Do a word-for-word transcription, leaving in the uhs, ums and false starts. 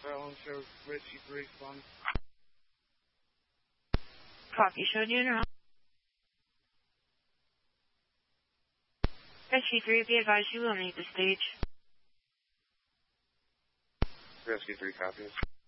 Island shows Richie three responding. Copy, show General. Rescue three, be advised you will need the stage. Rescue three, copies.